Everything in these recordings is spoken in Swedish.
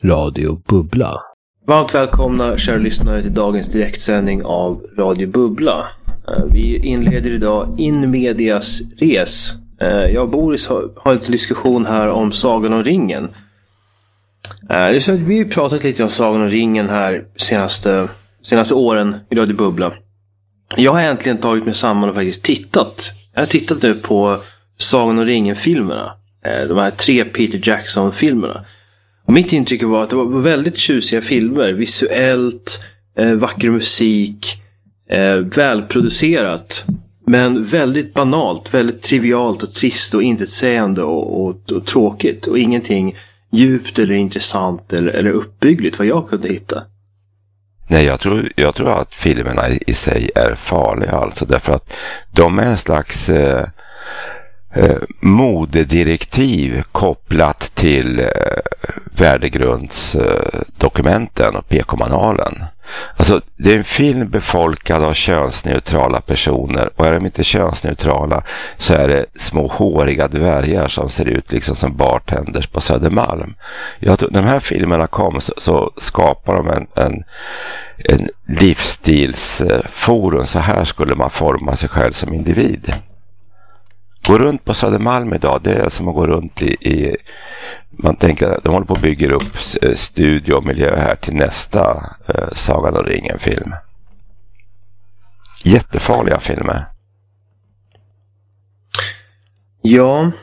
Radio Bubbla. Varmt välkomna kära lyssnare till dagens direktsändning av Radio Bubbla. Vi inleder idag in medias res. Jag och Boris har en diskussion här om Sagan om ringen. Det är så att vi har pratat lite om Sagan om ringen här senaste åren i Radio Bubbla. Jag har äntligen tagit mig samman och faktiskt tittat. Jag har tittat nu på Sagan om ringen-filmerna. De här 3 Peter Jackson-filmerna. Och mitt intryck var att det var väldigt tjusiga filmer. Visuellt, vacker musik, välproducerat. Men väldigt banalt, väldigt trivialt och trist och intetsägande och tråkigt. Och ingenting djupt eller intressant eller uppbyggligt vad jag kunde hitta. Nej, jag tror att filmerna i sig är farliga alltså. Därför att de är en slags modedirektiv kopplat till värdegrundsdokumenten och PK-manualen. Alltså, det är en film befolkad av könsneutrala personer, och är de inte könsneutrala så är det små håriga dvärgar som ser ut liksom som bartenders på Södermalm. Jag tror, de här filmerna kom så skapar de en livsstilsforum. Så här skulle man forma sig själv som individ. Gå runt på Södermalm idag, det är som att gå runt i man tänker att de håller på att bygga upp studio och miljö här till nästa Sagan om ringen-film. Jättefarliga filmer. Ja,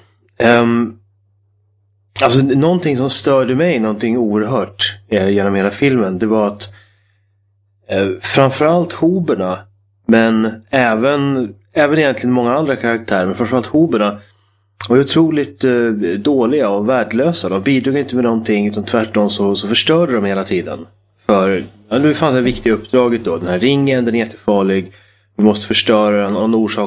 alltså någonting som störde mig, någonting oerhört genom hela filmen, det var att framförallt hoberna, men även egentligen många andra karaktärer, men framförallt hoberna var otroligt dåliga och värdelösa. De bidrog inte med någonting, utan tvärtom så förstörde de hela tiden. För nu fanns det viktiga uppdraget då. Den här ringen, den är jättefarlig. Vi måste förstöra den av en orsak